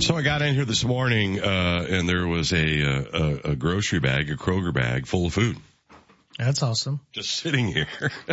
So I got in here this morning, and there was a grocery bag, a Kroger bag full of food. That's awesome. Just sitting here.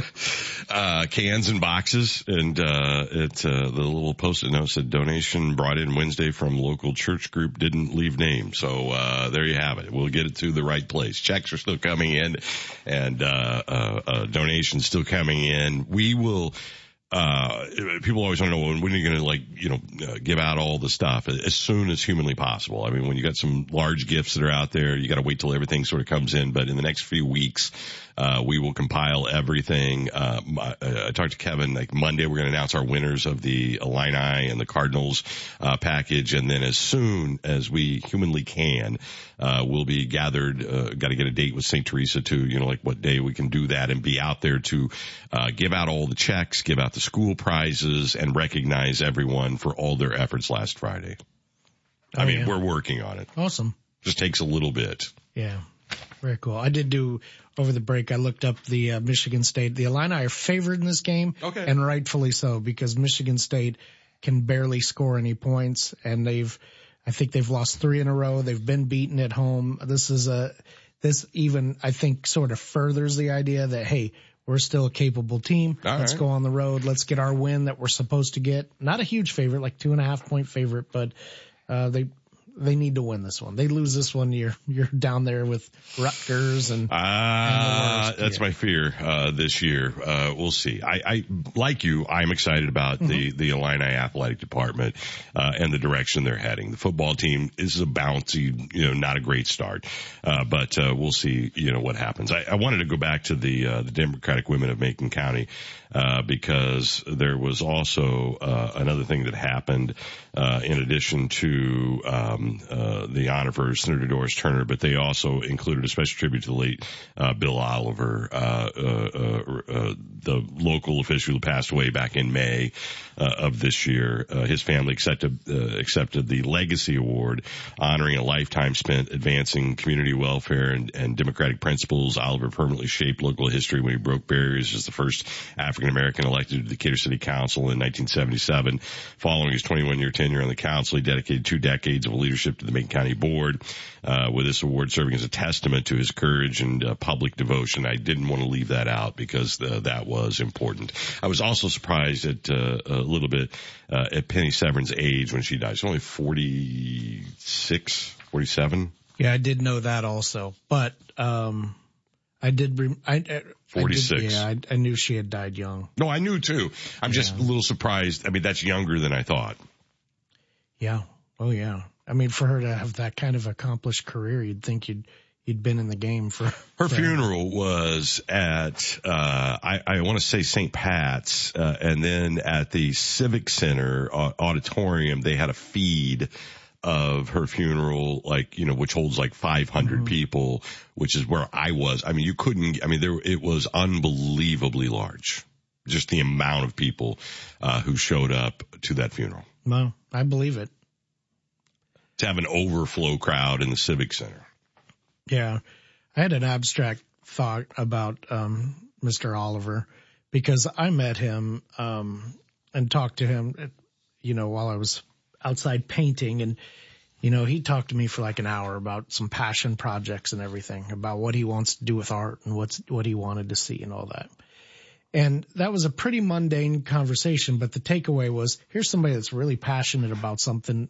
Cans and boxes, and the little post-it note said donation brought in Wednesday from local church group, didn't leave name. So there you have it. We'll get it to the right place. Checks are still coming in, and donations still coming in. We will people always want to know when are you going to give out all the stuff as soon as humanly possible. I mean, when you got some large gifts that are out there, you got to wait till everything sort of comes in. But in the next few weeks, we will compile everything. I talked to Kevin, like Monday, we're going to announce our winners of the Illini and the Cardinals, package. And then as soon as we humanly can, we'll be gathered, got to get a date with St. Teresa too, like what day we can do that and be out there to, give out all the checks, give out the school prizes, and recognize everyone for all their efforts last Friday. We're working on it. Awesome. Just takes a little bit. Yeah. Very cool. I did do over the break. I looked up the Michigan State. The Illini are favored in this game. Okay. And rightfully so, because Michigan State can barely score any points, and I think they've lost 3 in a row. They've been beaten at home. This even, I think, sort of furthers the idea that, hey, we're still a capable team. Let's go on the road. Let's get our win that we're supposed to get. Not a huge favorite, like 2.5 point favorite, but they need to win this one. They lose this one, you're down there with Rutgers and that's my fear this year. We'll see. I like you, I'm excited about the Illini athletic department and the direction they're heading. The football team is a bouncy, not a great start. But we'll see, what happens. I wanted to go back to the Democratic women of Macon County because there was also another thing that happened in addition to the honor for Senator Doris Turner, but they also included a special tribute to the late Bill Oliver, the local official who passed away back in May of this year. His family accepted the Legacy Award, honoring a lifetime spent advancing community welfare and democratic principles. Oliver permanently shaped local history when he broke barriers as the first African American elected to the Decatur City Council in 1977. Following his 21-year tenure on the council, he dedicated 2 decades of leadership to the Macon County Board, with this award serving as a testament to his courage and public devotion. I didn't want to leave that out because that was important. I was also surprised at a little bit at Penny Severn's age when she died. She's only 46, 47. Yeah, I did know that also, but I did 46. I knew she had died young. No, I knew too. I'm just a little surprised. I mean, that's younger than I thought. Yeah. Oh yeah. I mean, for her to have that kind of accomplished career, you'd think you'd been in the game for. Her funeral was at, I want to say St. Pat's, and then at the Civic Center auditorium, they had a feed of her funeral, which holds like 500 people, which is where I was. I mean, it was unbelievably large. Just the amount of people, who showed up to that funeral. No, I believe it. To have an overflow crowd in the Civic Center. Yeah. I had an abstract thought about Mr. Oliver because I met him and talked to him, while I was outside painting, and he talked to me for like an hour about some passion projects and everything, about what he wants to do with art and what he wanted to see and all that. And that was a pretty mundane conversation, but the takeaway was, here's somebody that's really passionate about something,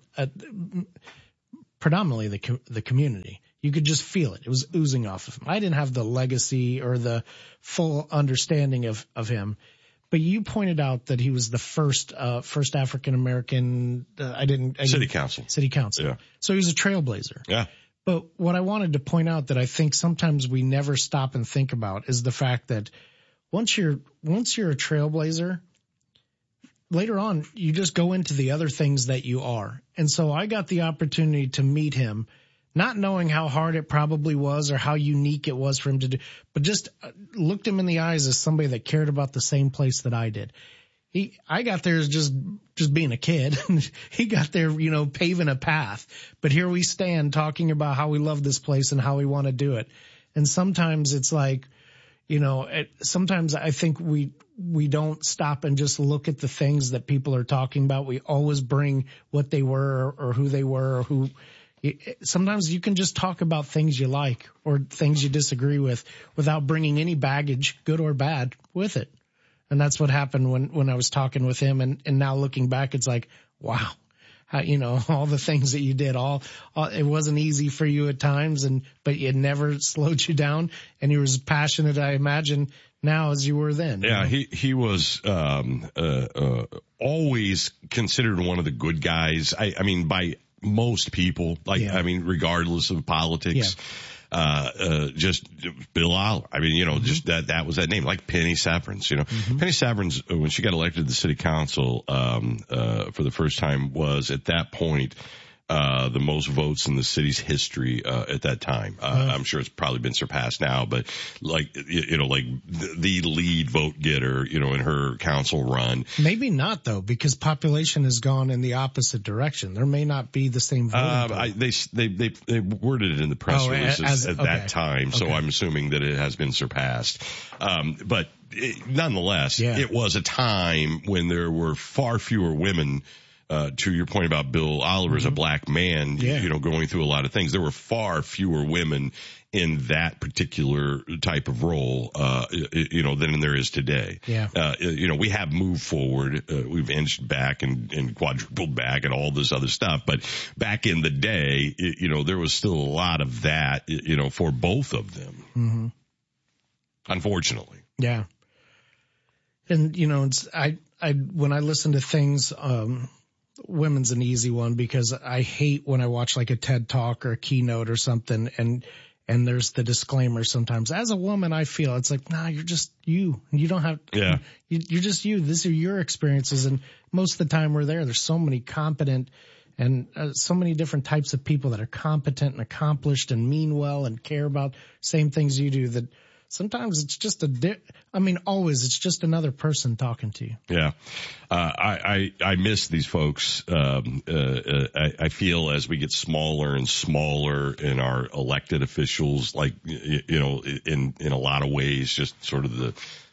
predominantly the community. You could just feel it. It was oozing off of him. I didn't have the legacy or the full understanding of him, but you pointed out that he was the first African American, City Council. Yeah. So he was a trailblazer. Yeah. But what I wanted to point out that I think sometimes we never stop and think about is the fact that once you're a trailblazer, later on, you just go into the other things that you are. And so I got the opportunity to meet him, not knowing how hard it probably was or how unique it was for him to do, but just looked him in the eyes as somebody that cared about the same place that I did. I got there as just being a kid. He got there, paving a path. But here we stand talking about how we love this place and how we want to do it. And sometimes it's like, Sometimes I think we don't stop and just look at the things that people are talking about. We always bring what they were or who they were or sometimes you can just talk about things you like or things you disagree with without bringing any baggage, good or bad, with it. And that's what happened when I was talking with him. And now looking back, it's like, wow, all the things that you did, it wasn't easy for you at times, but it never slowed you down. And you were as passionate, I imagine, now as you were then. Yeah, he was always considered one of the good guys. I mean, by most people, regardless of politics. Yeah. Just Bill Oliver. I mean, just that was that name, like Penny Savrins, Penny Savrins, when she got elected to the city council, for the first time, was at that point, the most votes in the city's history, at that time. I'm sure it's probably been surpassed now, but the lead vote getter, in her council run. Maybe not though, because population has gone in the opposite direction. There may not be the same voting. They worded it in the press releases at that time, so I'm assuming that it has been surpassed. But nonetheless, it was a time when there were far fewer women. To your point about Bill Oliver as a black man, going through a lot of things, there were far fewer women in that particular type of role, than there is today. Yeah. We have moved forward. We've inched back and quadrupled back and all this other stuff. But back in the day, there was still a lot of that, for both of them. Mm-hmm. Unfortunately. Yeah. And, when I listen to things, women's an easy one because I hate when I watch like a TED Talk or a keynote or something and there's the disclaimer sometimes. As a woman, I feel it's like, nah, you're just you. You don't have, you're just you. These are your experiences. And most of the time we're there. There's so many competent and so many different types of people that are competent and accomplished and mean well and care about same things you do that sometimes it's just always it's just another person talking to you. Yeah. I miss these folks. I feel as we get smaller and smaller in our elected officials, like, in a lot of ways, just sort of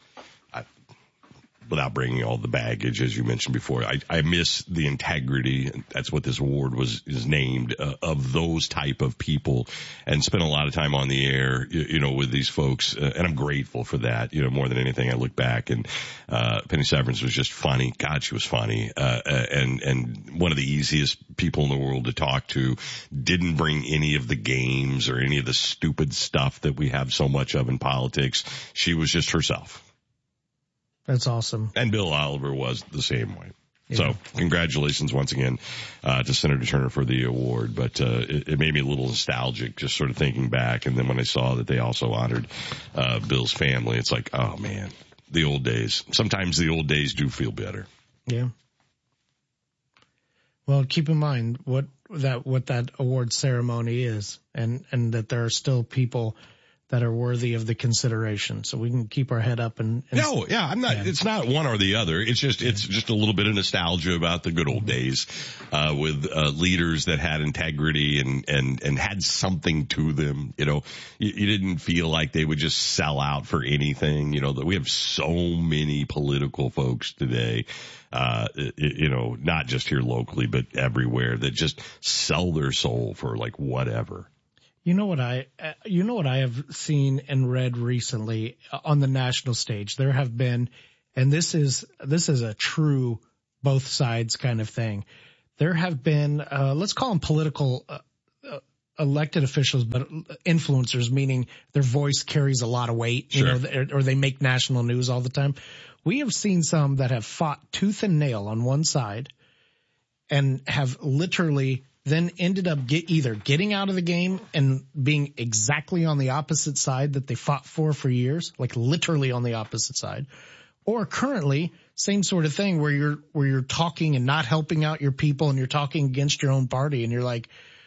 without bringing all the baggage, as you mentioned before, I miss the integrity. That's what this award is named, of those type of people, and spent a lot of time on the air, with these folks. And I'm grateful for that, more than anything. I look back and, Penny Savrins was just funny. God, she was funny. And one of the easiest people in the world to talk to, didn't bring any of the games or any of the stupid stuff that we have so much of in politics. She was just herself. That's awesome. And Bill Oliver was the same way. Yeah. So congratulations once again, to Senator Turner for the award. But, it made me a little nostalgic just sort of thinking back. And then when I saw that they also honored, Bill's family, it's like, oh man, the old days. Sometimes the old days do feel better. Yeah. Well, keep in mind what that award ceremony is and that there are still people that are worthy of the consideration. So we can keep our head up and no, yeah, I'm not, it's not one or the other. It's just a little bit of nostalgia about the good old days, with, leaders that had integrity and had something to them. You didn't feel like they would just sell out for anything. That we have so many political folks today, not just here locally, but everywhere, that just sell their soul for like whatever. You know what I have seen and read recently on the national stage? There have been, and this is a true both sides kind of thing. There have been, let's call them political, elected officials, but influencers, meaning their voice carries a lot of weight, sure. Or they make national news all the time. We have seen some that have fought tooth and nail on one side and have literally then ended up either getting out of the game and being exactly on the opposite side that they fought for years, like literally on the opposite side, or currently same sort of thing where you're talking and not helping out your people and you're talking against your own party and you're like,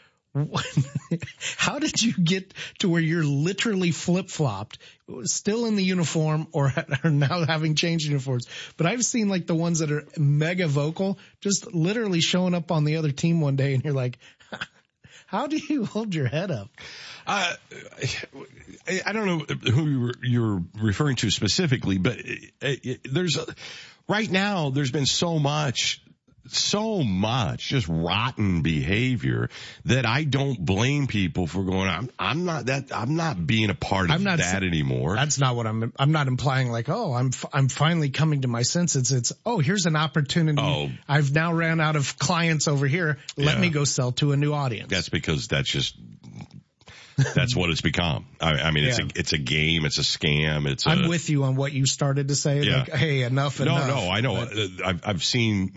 how did you get to where you're literally flip-flopped, still in the uniform or now having changed uniforms? But I've seen like the ones that are mega vocal, just literally showing up on the other team one day and you're like, How do you hold your head up? I don't know who you're referring to specifically, but right now there's been so much just rotten behavior that I don't blame people for going, I'm not being a part of that anymore. That's not what I'm not implying like, oh, I'm finally coming to my senses. It's, oh, here's an opportunity. Oh. I've now ran out of clients over here. Let me go sell to a new audience. That's because that's what it's become. I mean, it's a game. It's a scam. I'm with you on what you started to say. Yeah. Like, hey, enough. No, I know. I've seen,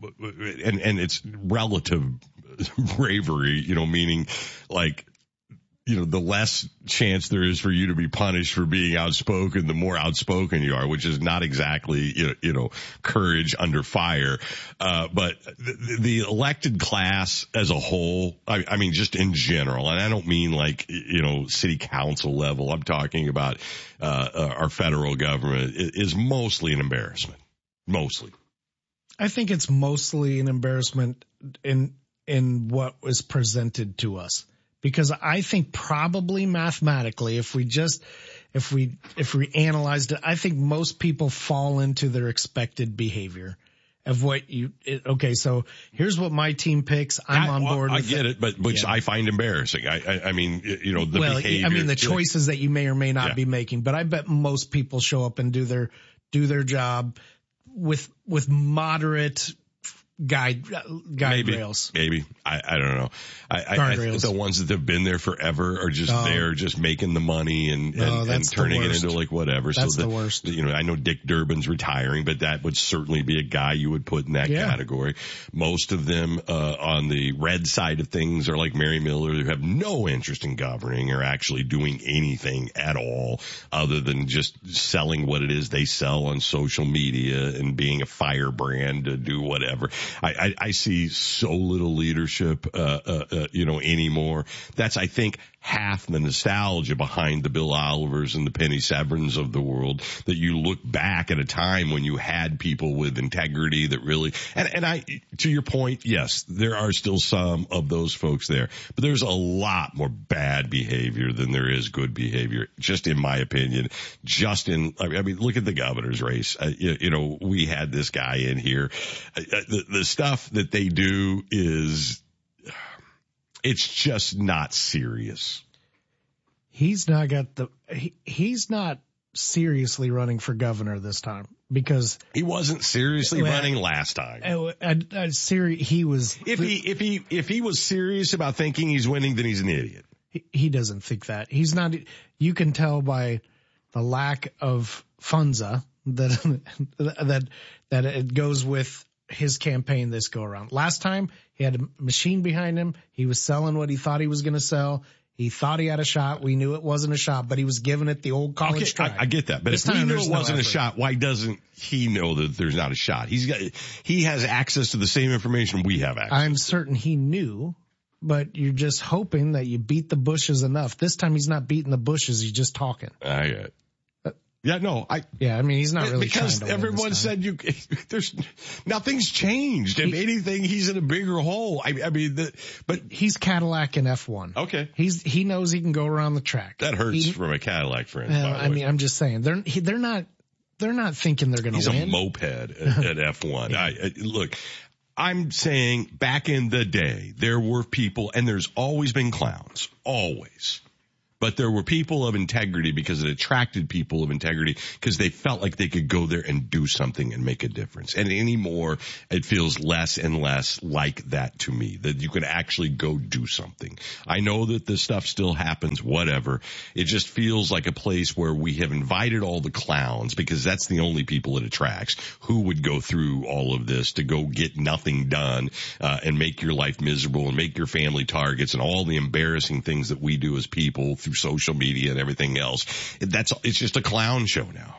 and it's relative bravery, meaning like, the less chance there is for you to be punished for being outspoken, the more outspoken you are, which is not exactly, courage under fire. But the elected class as a whole, I mean, just in general, and I don't mean like, city council level. I'm talking about, our federal government is mostly an embarrassment. Mostly. I think it's mostly an embarrassment in what was presented to us. Because I think probably mathematically, if we analyzed it, I think most people fall into their expected behavior of what okay, so here's what my team picks. I'm on board with I get it, but which I find embarrassing. I mean, the behavior. I mean, the choices that you may or may not be making, but I bet most people show up and do their job with moderate guide rails. Maybe. I don't know. I the ones that have been there forever are just there, just making the money and turning it into like whatever. That's the worst. I know Dick Durbin's retiring, but that would certainly be a guy you would put in that category. Most of them, on the red side of things are like Mary Miller, who have no interest in governing or actually doing anything at all other than just selling what it is they sell on social media and being a firebrand to do whatever. I see so little leadership, anymore. That's, I think, half the nostalgia behind the Bill Olivers and the Penny Severns of the world, that you look back at a time when you had people with integrity that really, and I, to your point, yes, there are still some of those folks there, but there's a lot more bad behavior than there is good behavior, just in my opinion. I mean, look at the governor's race. We had this guy in here. The stuff that they do it's just not serious. He's not seriously running for governor this time because he wasn't seriously running last time. He was. If he was serious about thinking he's winning, then he's an idiot. He doesn't think that. He's not. You can tell by the lack of funza that it goes with his campaign this go around. Last time he had a machine behind him. He was selling what he thought he was going to sell. He thought he had a shot. We knew it wasn't a shot, but he was giving it the old college try. I get that. But if we knew it wasn't a shot, why doesn't he know that there's not a shot? He has access to the same information we have access. I'm certain he knew, but you're just hoping that you beat the bushes enough. This time he's not beating the bushes. He's just talking. I get it. I mean, he's not really because everyone said there's nothing's changed. If anything, he's in a bigger hole. But he's Cadillac in F1. Okay. He knows he can go around the track. That hurts from a Cadillac friend. I mean, I'm just saying they're not thinking they're going to win. He's a moped at F1. Yeah. Look, I'm saying back in the day, there were people, and there's always been clowns, always. But there were people of integrity because it attracted people of integrity because they felt like they could go there and do something and make a difference. And anymore, it feels less and less like that to me, that you can actually go do something. I know that this stuff still happens, whatever. It just feels like a place where we have invited all the clowns because that's the only people it attracts. Who would go through all of this to go get nothing done, and make your life miserable and make your family targets and all the embarrassing things that we do as people through social media and everything else. It's just a clown show now.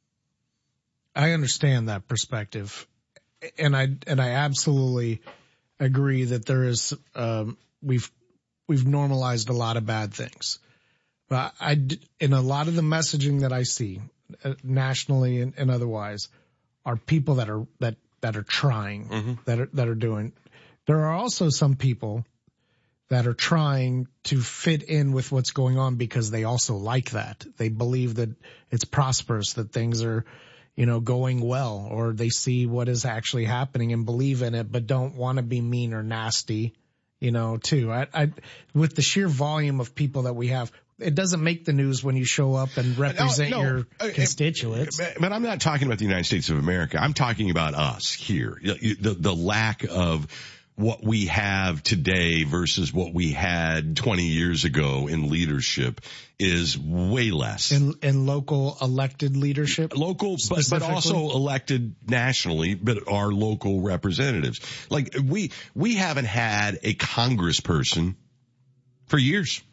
I understand that perspective. And I absolutely agree that there is, we've normalized a lot of bad things. But in a lot of the messaging that I see nationally and otherwise are people that are trying, that are doing. There are also some people that are trying to fit in with what's going on because they also like that. They believe that it's prosperous, that things are, going well, or they see what is actually happening and believe in it, but don't want to be mean or nasty, too. I with the sheer volume of people that we have, it doesn't make the news when you show up and represent your constituents. But I'm not talking about the United States of America. I'm talking about us here. The lack of what we have today versus what we had 20 years ago in leadership is way less. In local elected leadership? Local, but also elected nationally, but our local representatives. Like we haven't had a congressperson for years.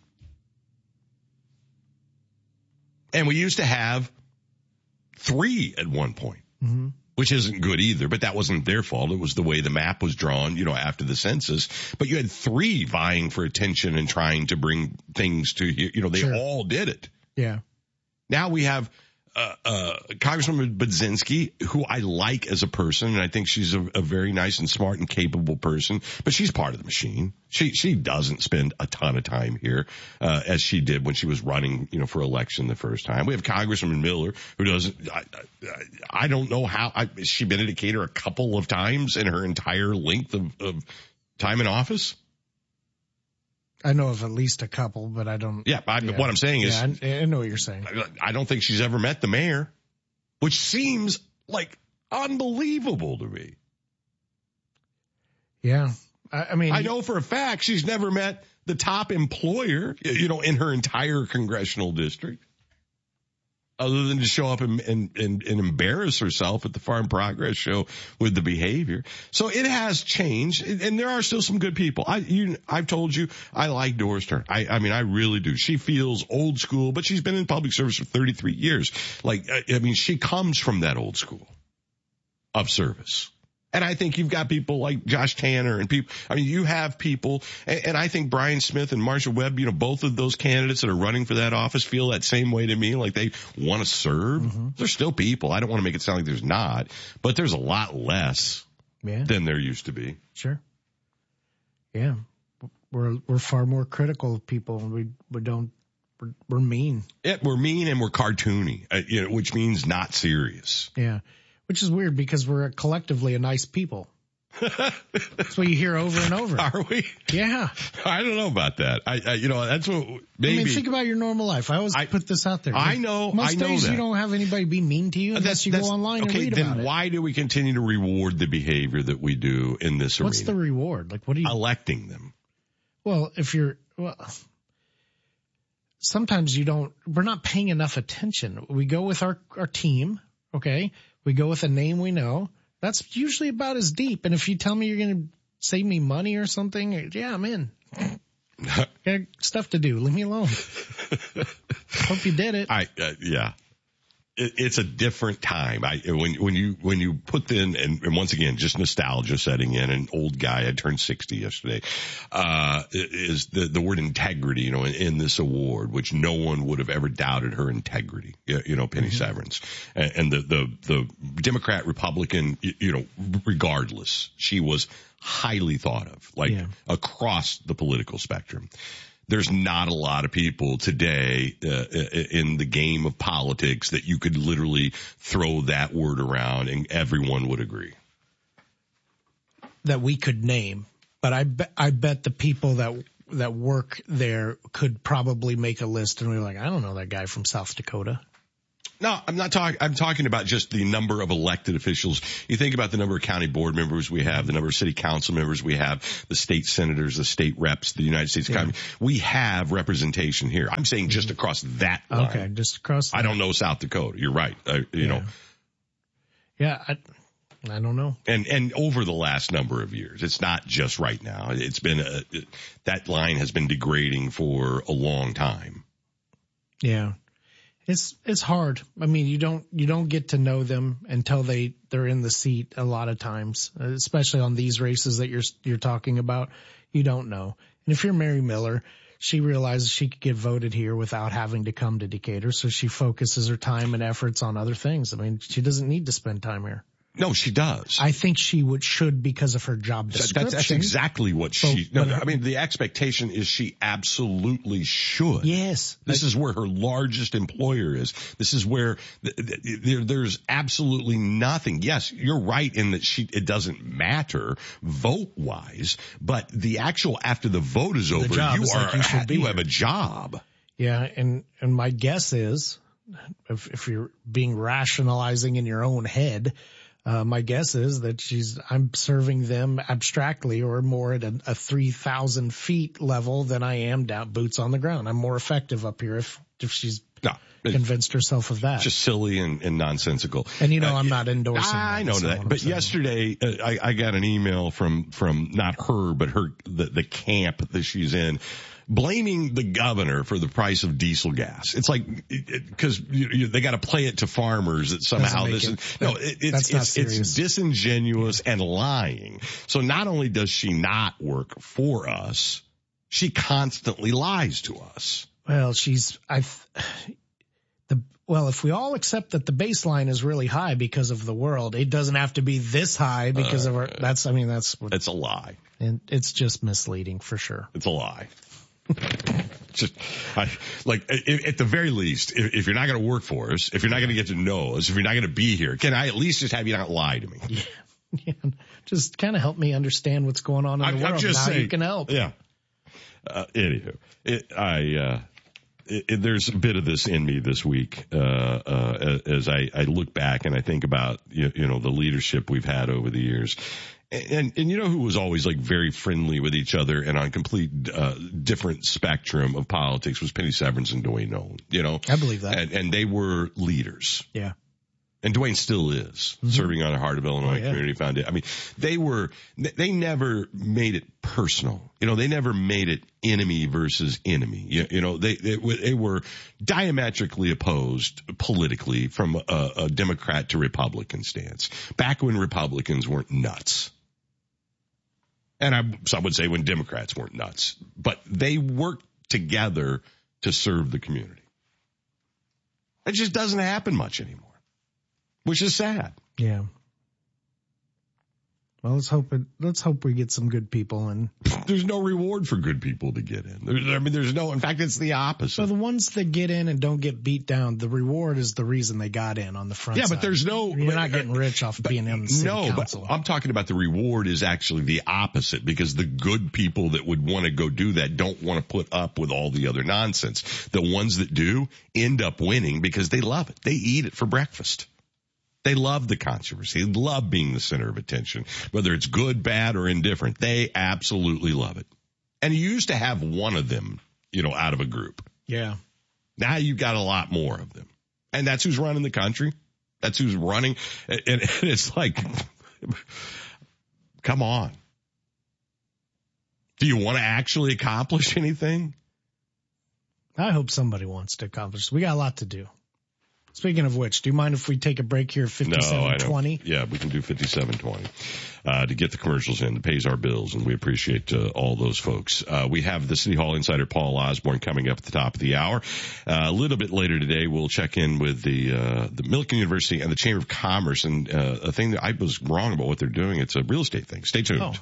And we used to have 3 at one point, which isn't good either, but that wasn't their fault. It was the way the map was drawn, after the census. But you had 3 vying for attention and trying to bring things to here. They all did it. Yeah. Now we have Congresswoman Budzinski, who I like as a person, and I think she's a very nice and smart and capable person, but she's part of the machine. She doesn't spend a ton of time here, as she did when she was running, for election the first time. We have Congresswoman Miller, who doesn't, I don't know how, she's been a Decatur a couple of times in her entire length of time in office. I know of at least a couple, but I don't. Yeah, what I'm saying is. I know what you're saying. I don't think she's ever met the mayor, which seems like unbelievable to me. Yeah. I mean. I know for a fact she's never met the top employer, in her entire congressional district. Other than to show up and embarrass herself at the Farm Progress show with the behavior. So it has changed, and there are still some good people. I've told you, I like Doris Turner. I mean, I really do. She feels old school, but she's been in public service for 33 years. She comes from that old school of service. And I think you've got people like Josh Tanner and people, you have people, and I think Brian Smith and Marshall Webb, both of those candidates that are running for that office feel that same way to me, like they want to serve. Mm-hmm. There's still people. I don't want to make it sound like there's not, but there's a lot less than there used to be. Sure. Yeah. We're far more critical of people. We're mean. Yeah, we're mean and we're cartoony, which means not serious. Yeah. Which is weird because we're collectively a nice people. That's what you hear over and over. Are we? Yeah. I don't know about that. That's what maybe. Think about your normal life. I always put this out there. I know. Most days that. You don't have anybody be mean to you unless you go online and read about it. Okay, then why do we continue to reward the behavior that we do in this arena? What's the reward? What are you electing them? Well, sometimes we're not paying enough attention. We go with our team. Okay. We go with a name we know. That's usually about as deep. And if you tell me you're going to save me money or something, yeah, I'm in. Got stuff to do. Leave me alone. Hope you did it. Yeah. It's a different time. When you put in, and once again, just nostalgia setting in, an old guy, I turned 60 yesterday, is the word integrity, in this award, which no one would have ever doubted her integrity, Penny Severance. And the Democrat, Republican, regardless, she was highly thought of, across the political spectrum. There's not a lot of people today in the game of politics that you could literally throw that word around and everyone would agree. That we could name. But I bet the people that work there could probably make a list and we're like, I don't know that guy from South Dakota. No, I'm not talking, I'm talking about just the number of elected officials. You think about the number of county board members we have, the number of city council members we have, the state senators, the state reps, the United States Congress. We have representation here. I'm saying just across that line. Okay, just across. I don't know South Dakota. You're right. Know. Yeah, I don't know. And over the last number of years, it's not just right now. It's been that line has been degrading for a long time. Yeah. It's hard. I mean, you don't get to know them until they're in the seat a lot of times, especially on these races that you're talking about. You don't know. And if you're Mary Miller, she realizes she could get voted here without having to come to Decatur, so she focuses her time and efforts on other things. I mean, she doesn't need to spend time here. No, she does. I think she should because of her job description. That's exactly what the expectation is she absolutely should. Yes. This is where her largest employer is. This is where there's absolutely nothing. Yes, you're right in that it doesn't matter vote-wise, but the actual after the vote is over, you have a job. Yeah, and my guess is, if you're being rationalizing in your own head, my guess is that I'm serving them abstractly or more at a 3,000 feet level than I am down boots on the ground. I'm more effective up here if she's convinced herself of that. Just silly and nonsensical. And I'm not endorsing that. I know that. But yesterday, I got an email from not her, but the camp that she's in, blaming the governor for the price of diesel gas. It's like, cause they got to play it to farmers that somehow it's disingenuous and lying. So not only does she not work for us, she constantly lies to us. Well, if we all accept that the baseline is really high because of the world, it doesn't have to be this high because of it's a lie. And it's just misleading for sure. It's a lie. At the very least, if you're not going to work for us, if you're not going to get to know us, if you're not going to be here, can I at least just have you not lie to me? Yeah. Just kind of help me understand what's going on in the world and how you can help. Yeah. Anywho, there's a bit of this in me this week, as I look back and I think about, the leadership we've had over the years. And who was always like very friendly with each other and on complete different spectrum of politics was Penny Severance and Dwayne Nolan. I believe that. And they were leaders. Yeah. And Dwayne still is, serving on the Heart of Illinois Community Foundation. I mean, they never made it personal. They never made it enemy versus enemy. They were diametrically opposed politically from a Democrat to Republican stance. Back when Republicans weren't nuts. And some would say when Democrats weren't nuts. But they worked together to serve the community. It just doesn't happen much anymore. Which is sad. Yeah. Well, let's hope we get some good people in. There's no reward for good people to get in. In fact, it's the opposite. So the ones that get in and don't get beat down, the reward is the reason they got in on the front side. Yeah, but you're not getting rich off being in the city council. But I'm talking about the reward is actually the opposite, because the good people that would want to go do that don't want to put up with all the other nonsense. The ones that do end up winning because they love it. They eat it for breakfast. They love the controversy. They love being the center of attention, whether it's good, bad, or indifferent. They absolutely love it. And you used to have one of them, out of a group. Yeah. Now you've got a lot more of them. And that's who's running the country. That's who's running. And it's like, come on. Do you want to actually accomplish anything? I hope somebody wants to accomplish. We got a lot to do. Speaking of which, do you mind if we take a break here at 57:20? Yeah, we can do 57:20 to get the commercials in. It pays our bills, and we appreciate all those folks. We have the City Hall insider Paul Osborne coming up at the top of the hour. A little bit later today, we'll check in with the Millikan University and the Chamber of Commerce, and a thing that I was wrong about what they're doing. It's a real estate thing. Stay tuned.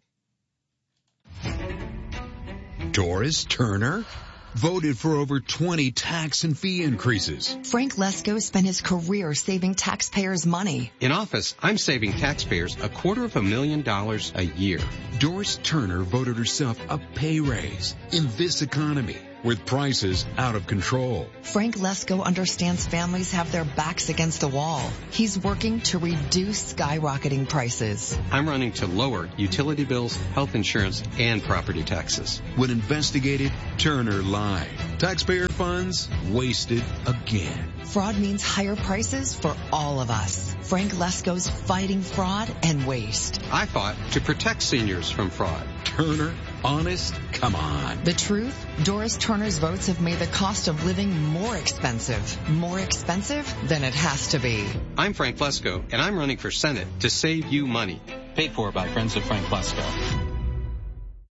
Doris Turner? Voted for over 20 tax and fee increases. Frank Lesko spent his career saving taxpayers' money. In office, I'm saving taxpayers $250,000 a year. Doris Turner voted herself a pay raise in this economy with prices out of control. Frank Lesko understands families have their backs against a wall. He's working to reduce skyrocketing prices. I'm running to lower utility bills, health insurance, and property taxes. When investigated, Turner lied. Taxpayer funds wasted again. Fraud means higher prices for all of us. Frank Lesko's fighting fraud and waste. I fought to protect seniors from fraud. Turner, honest? Come on. The truth? Doris Turner's votes have made the cost of living more expensive. More expensive than it has to be. I'm Frank Lesko, and I'm running for Senate to save you money. Paid for by Friends of Frank Lesko.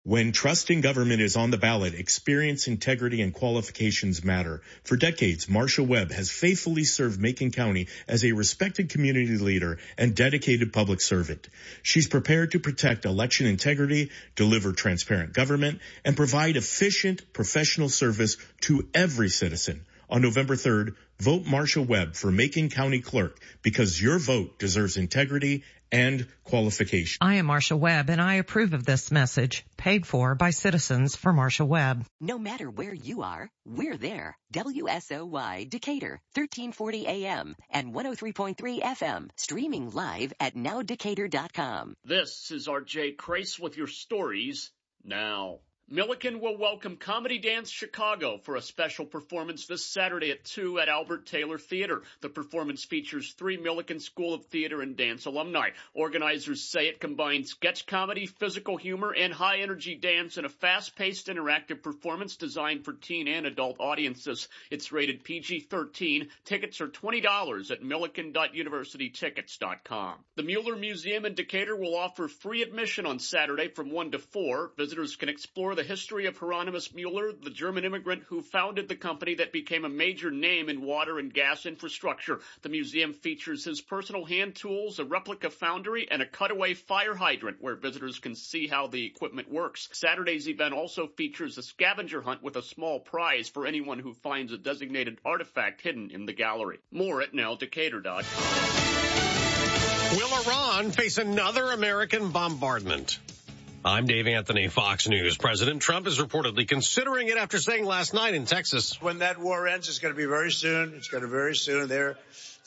When trust in government is on the ballot, experience, integrity, and qualifications matter. For decades, Marcia Webb has faithfully served Macon County as a respected community leader and dedicated public servant. She's prepared to protect election integrity, deliver transparent government, and provide efficient, professional service to every citizen. On November 3rd, vote Marcia Webb for Macon County Clerk because your vote deserves integrity and qualification. I am Marcia Webb, and I approve of this message, paid for by Citizens for Marcia Webb. No matter where you are, we're there. WSOY Decatur, 1340 AM and 103.3 FM, streaming live at nowdecatur.com. This is RJ Crace with your stories now. Milliken will welcome Comedy Dance Chicago for a special performance this Saturday at 2 at Albert Taylor Theater. The performance features 3 Milliken School of Theater and Dance alumni. Organizers say it combines sketch comedy, physical humor, and high-energy dance in a fast-paced interactive performance designed for teen and adult audiences. It's rated PG-13. Tickets are $20 at milliken.universitytickets.com. The Mueller Museum in Decatur will offer free admission on Saturday from 1 to 4. Visitors can explore the history of Hieronymus Mueller, the German immigrant who founded the company that became a major name in water and gas infrastructure. The museum features his personal hand tools, a replica foundry, and a cutaway fire hydrant where visitors can see how the equipment works. Saturday's event also features a scavenger hunt with a small prize for anyone who finds a designated artifact hidden in the gallery. More at nowdecatur.com. Will Iran face another American bombardment? I'm Dave Anthony, Fox News. President Trump is reportedly considering it after saying last night in Texas, when that war ends, it's going to be very soon. It's going to be very soon. They're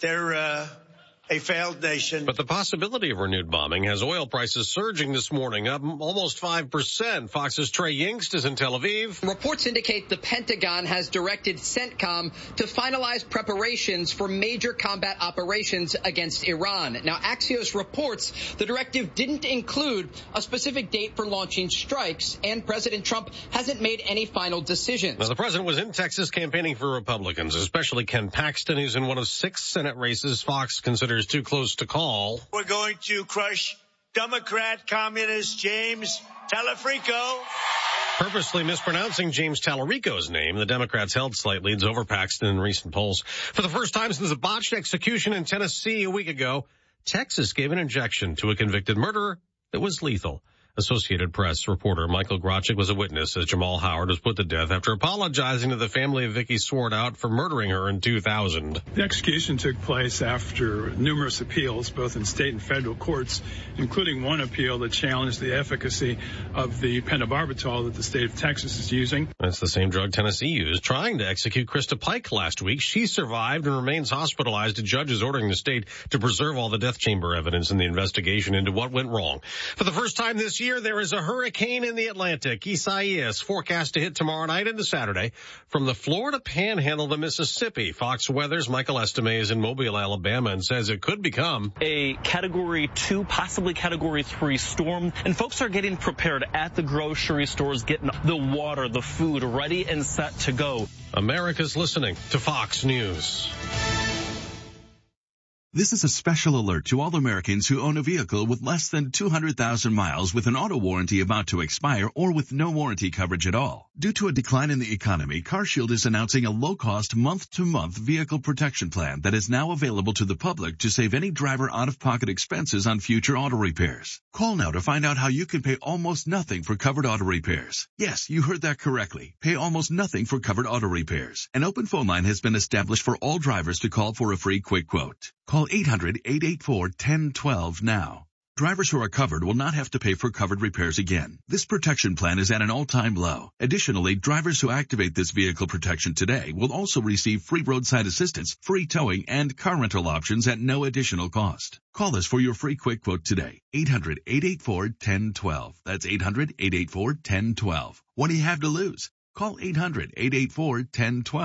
a failed nation. But the possibility of renewed bombing has oil prices surging this morning, up almost 5%. Fox's Trey Yingst is in Tel Aviv. Reports indicate the Pentagon has directed CENTCOM to finalize preparations for major combat operations against Iran. Now, Axios reports the directive didn't include a specific date for launching strikes, and President Trump hasn't made any final decisions. Now, the president was in Texas campaigning for Republicans, especially Ken Paxton, who's in one of 6 Senate races Fox considers too close to call. We're going to crush Democrat communist James Talerico. Purposely mispronouncing James Talerico's name, the Democrats held slight leads over Paxton in recent polls. For the first time since a botched execution in Tennessee a week ago, Texas gave an injection to a convicted murderer that was lethal. Associated Press reporter Michael Grochik was a witness as Jamal Howard was put to death after apologizing to the family of Vicky Swartout for murdering her in 2000. The execution took place after numerous appeals, both in state and federal courts, including one appeal that challenged the efficacy of the pentobarbital that the state of Texas is using. That's the same drug Tennessee used trying to execute Krista Pike last week. She survived and remains hospitalized. A judge is ordering the state to preserve all the death chamber evidence in the investigation into what went wrong. For the first time this year, there is a hurricane in the Atlantic. Isaias forecast to hit tomorrow night into Saturday from the Florida Panhandle to Mississippi. Fox Weather's Michael Estime is in Mobile, Alabama, and says it could become a Category 2, possibly Category 3 storm. And folks are getting prepared at the grocery stores, getting the water, the food ready and set to go. America's listening to Fox News. This is a special alert to all Americans who own a vehicle with less than 200,000 miles with an auto warranty about to expire or with no warranty coverage at all. Due to a decline in the economy, CarShield is announcing a low-cost month-to-month vehicle protection plan that is now available to the public to save any driver out-of-pocket expenses on future auto repairs. Call now to find out how you can pay almost nothing for covered auto repairs. Yes, you heard that correctly. Pay almost nothing for covered auto repairs. An open phone line has been established for all drivers to call for a free quick quote. Call 800-884-1012 now. Drivers who are covered will not have to pay for covered repairs again. This protection plan is at an all-time low. Additionally, drivers who activate this vehicle protection today will also receive free roadside assistance, free towing, and car rental options at no additional cost. Call us for your free quick quote today. 800-884-1012. That's 800-884-1012. What do you have to lose? Call 800-884-1012.